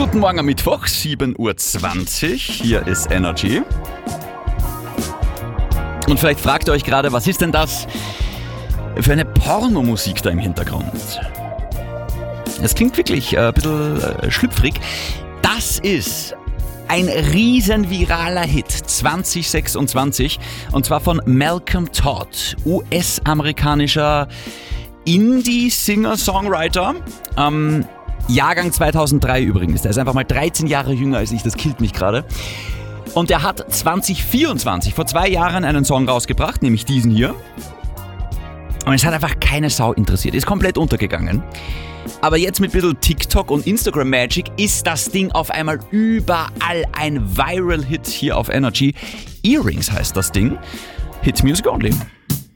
Guten Morgen am Mittwoch, 7:20 Uhr. Hier ist Energy. Und vielleicht fragt ihr euch gerade, was ist denn das für eine Pornomusik da im Hintergrund? Das klingt wirklich ein bisschen schlüpfrig. Das ist ein riesen viraler Hit 2026 und zwar von Malcolm Todd, US-amerikanischer Indie-Singer-Songwriter. Jahrgang 2003 übrigens. Der ist einfach mal 13 Jahre jünger als ich, das killt mich gerade. Und er hat 2024, vor 2 Jahren, einen Song rausgebracht, nämlich diesen hier. Und es hat einfach keine Sau interessiert, ist komplett untergegangen. Aber jetzt mit ein bisschen TikTok und Instagram Magic ist das Ding auf einmal überall ein Viral-Hit hier auf Energy. Earrings heißt das Ding. Hit Music Only.